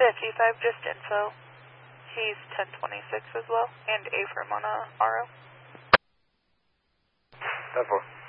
55, just info. He's 1026 as well, and affirm on a RO. 10-4.